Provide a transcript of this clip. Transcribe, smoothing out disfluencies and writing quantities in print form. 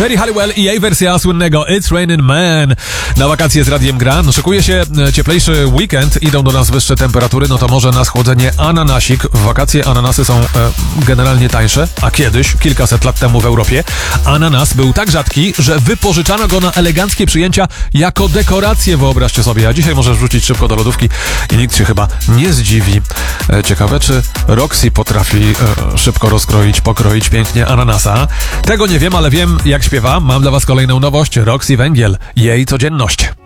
Geri Halliwell i jej wersja słynnego It's Raining Man. Na wakacje z Radiem Gra. Szykuje się cieplejszy weekend, idą do nas wyższe temperatury, no to może na schłodzenie ananasik. W wakacje ananasy są generalnie tańsze, a kiedyś, kilkaset lat temu w Europie, ananas był tak rzadki, że wypożyczano go na eleganckie przyjęcia jako dekorację, wyobraźcie sobie. A dzisiaj możesz wrzucić szybko do lodówki i nikt się chyba nie zdziwi. Ciekawe, czy Roxy potrafi szybko pokroić pięknie ananasa. Tego nie wiem, ale wiem, jak śpiewa. Mam dla was kolejną nowość. Roxy Węgiel, jej codzienność.